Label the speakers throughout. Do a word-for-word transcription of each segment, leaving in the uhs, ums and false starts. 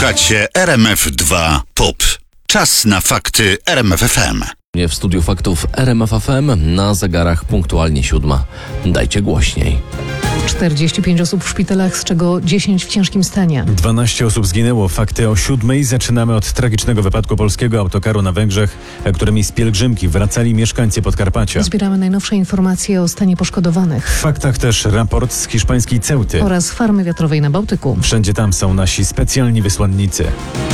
Speaker 1: Słuchacie R M F dwa Pop. Czas na fakty R M F F M.
Speaker 2: W studiu faktów R M F F M na zegarach punktualnie siódma. Dajcie głośniej.
Speaker 3: czterdzieści pięć osób w szpitalach, z czego dziesięć w ciężkim stanie.
Speaker 4: dwanaście osób zginęło. Fakty o siódmej. Zaczynamy od tragicznego wypadku polskiego autokaru na Węgrzech, którymi z pielgrzymki wracali mieszkańcy Podkarpacia.
Speaker 3: Zbieramy najnowsze informacje o stanie poszkodowanych.
Speaker 4: W faktach też raport z hiszpańskiej Ceuty
Speaker 3: oraz farmy wiatrowej na Bałtyku.
Speaker 4: Wszędzie tam są nasi specjalni wysłannicy.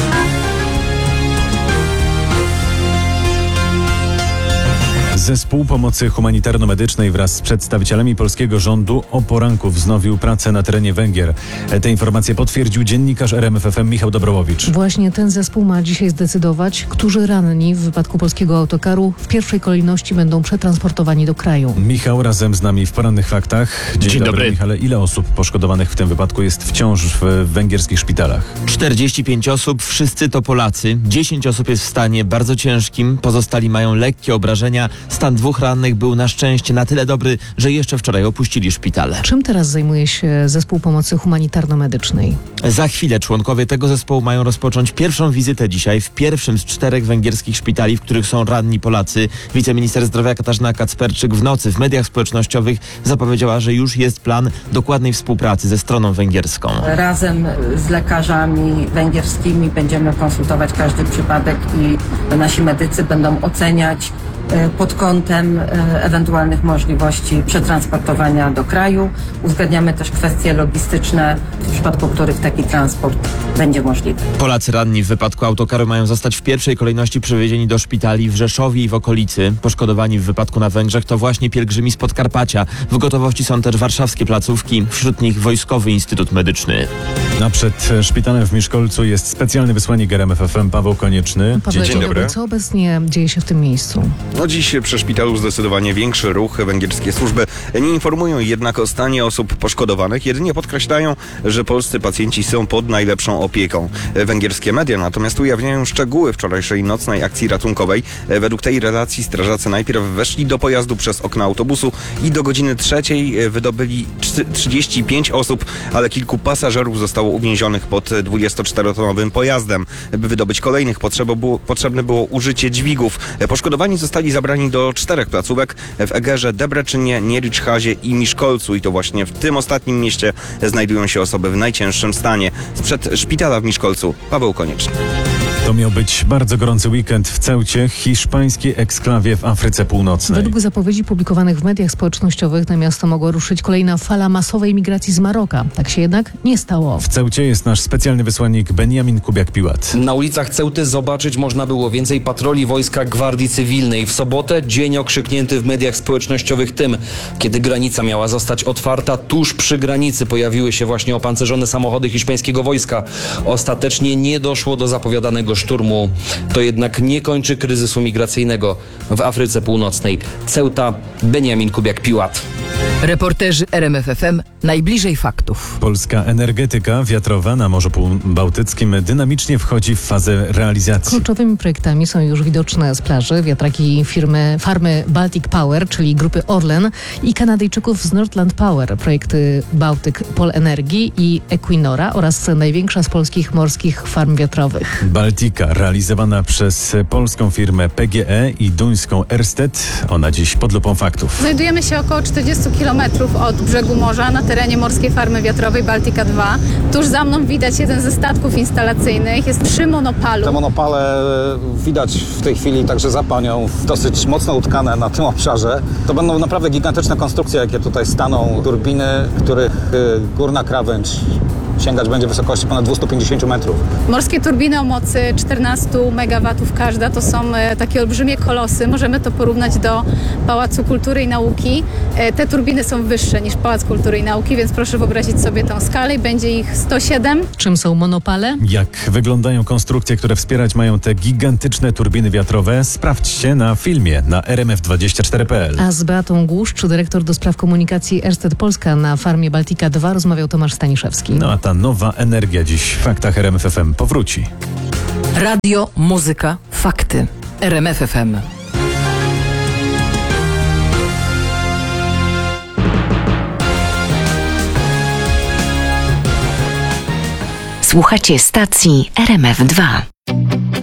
Speaker 4: Zespół Pomocy Humanitarno-Medycznej wraz z przedstawicielami polskiego rządu o poranku wznowił pracę na terenie Węgier. Te informacje potwierdził dziennikarz R M F F M Michał Dobrowowicz.
Speaker 3: Właśnie ten zespół ma dzisiaj zdecydować, którzy ranni w wypadku polskiego autokaru w pierwszej kolejności będą przetransportowani do kraju.
Speaker 4: Michał razem z nami w porannych faktach. Dzień,
Speaker 5: Dzień
Speaker 4: dobry,
Speaker 5: dobry.
Speaker 4: Michale. Ile osób poszkodowanych w tym wypadku jest wciąż w węgierskich szpitalach?
Speaker 5: czterdzieści pięć osób, wszyscy to Polacy. dziesięć osób jest w stanie bardzo ciężkim, pozostali mają lekkie obrażenia. Stan dwóch rannych był na szczęście na tyle dobry, że jeszcze wczoraj opuścili szpitale.
Speaker 3: Czym teraz zajmuje się Zespół Pomocy Humanitarno-Medycznej?
Speaker 5: Za chwilę członkowie tego zespołu mają rozpocząć pierwszą wizytę dzisiaj w pierwszym z czterech węgierskich szpitali, w których są ranni Polacy. Wiceminister zdrowia Katarzyna Kacperczyk w nocy w mediach społecznościowych zapowiedziała, że już jest plan dokładnej współpracy ze stroną węgierską.
Speaker 6: Razem z lekarzami węgierskimi będziemy konsultować każdy przypadek i nasi medycy będą oceniać pod kątem ewentualnych możliwości przetransportowania do kraju. Uzgadniamy też kwestie logistyczne, w przypadku których taki transport będzie możliwy.
Speaker 5: Polacy ranni w wypadku autokaru mają zostać w pierwszej kolejności przewiezieni do szpitali w Rzeszowie i w okolicy. Poszkodowani w wypadku na Węgrzech to właśnie pielgrzymi z Podkarpacia. W gotowości są też warszawskie placówki, wśród nich Wojskowy Instytut Medyczny.
Speaker 4: A przed szpitalem w Miszkolcu jest specjalny wysłannik R M F F M Paweł Konieczny.
Speaker 3: Paweł,
Speaker 7: Dzień dobry.
Speaker 3: Co obecnie dzieje się w tym miejscu?
Speaker 7: No dziś przy szpitalu zdecydowanie większy ruch. Węgierskie służby nie informują jednak o stanie osób poszkodowanych. Jedynie podkreślają, że polscy pacjenci są pod najlepszą opieką. Węgierskie media natomiast ujawniają szczegóły wczorajszej nocnej akcji ratunkowej. Według tej relacji strażacy najpierw weszli do pojazdu przez okna autobusu i do godziny trzeciej wydobyli trzydzieści pięć osób, ale kilku pasażerów zostało uwięzionych pod dwudziestoczterotonowym pojazdem. By wydobyć kolejnych potrzeba było, potrzebne było użycie dźwigów. Poszkodowani zostali zabrani do czterech placówek w Egerze, Debreczynie, Niericzhazie i Miszkolcu i to właśnie w tym ostatnim mieście znajdują się osoby w najcięższym stanie. Sprzed szpitala w Miszkolcu Paweł Konieczny.
Speaker 4: To miał być bardzo gorący weekend w Ceucie, hiszpańskiej eksklawie w Afryce Północnej.
Speaker 3: Według zapowiedzi publikowanych w mediach społecznościowych na miasto mogła ruszyć kolejna fala masowej migracji z Maroka. Tak się jednak nie stało.
Speaker 4: W Ceucie jest nasz specjalny wysłannik Benjamin Kubiak-Piłat.
Speaker 8: Na ulicach Ceuty zobaczyć można było więcej patroli wojska Gwardii Cywilnej. W sobotę dzień okrzyknięty w mediach społecznościowych tym, kiedy granica miała zostać otwarta. Tuż przy granicy pojawiły się właśnie opancerzone samochody hiszpańskiego wojska. Ostatecznie nie doszło do zapowiadanego szturmu. To jednak nie kończy kryzysu migracyjnego w Afryce Północnej. Ceuta, Benjamin Kubiak-Piłat.
Speaker 9: Reporterzy R M F F M najbliżej faktów.
Speaker 4: Polska energetyka wiatrowa na Morzu Bałtyckim dynamicznie wchodzi w fazę realizacji.
Speaker 3: Kluczowymi projektami są już widoczne z plaży wiatraki firmy farmy Baltic Power, czyli grupy Orlen i Kanadyjczyków z Nordland Power, projekty Bałtyk Pol Energii i Equinora oraz największa z polskich morskich farm wiatrowych.
Speaker 4: Baltica, realizowana przez polską firmę P G E i duńską Ørsted. Ona dziś pod lupą faktów.
Speaker 10: Znajdujemy się około czterdzieści kilometrów od brzegu morza na terenie morskiej farmy wiatrowej Baltica dwa. Tuż za mną widać jeden ze statków instalacyjnych. Jest przy monopalu.
Speaker 11: Te monopale widać w tej chwili także za panią dosyć mocno utkane na tym obszarze. To będą naprawdę gigantyczne konstrukcje, jakie tutaj staną. Turbiny, których górna krawędź sięgać będzie wysokości ponad dwieście pięćdziesiąt metrów.
Speaker 10: Morskie turbiny o mocy czternaście megawatów każda to są e, takie olbrzymie kolosy. Możemy to porównać do Pałacu Kultury i Nauki. E, te turbiny są wyższe niż Pałac Kultury i Nauki, więc proszę wyobrazić sobie tę skalę i będzie ich sto siedem.
Speaker 3: Czym są monopale?
Speaker 4: Jak wyglądają konstrukcje, które wspierać mają te gigantyczne turbiny wiatrowe? Sprawdźcie na filmie na r m f dwadzieścia cztery kropka p l.
Speaker 3: A z Beatą Głuszcz, dyrektor do spraw komunikacji Ørsted Polska na farmie Baltica dwa rozmawiał Tomasz Staniszewski.
Speaker 4: No a ta nowa energia dziś w faktach R M F F M powróci.
Speaker 9: Radio, muzyka, fakty. R M F F M.
Speaker 12: Słuchacie stacji R M F dwa.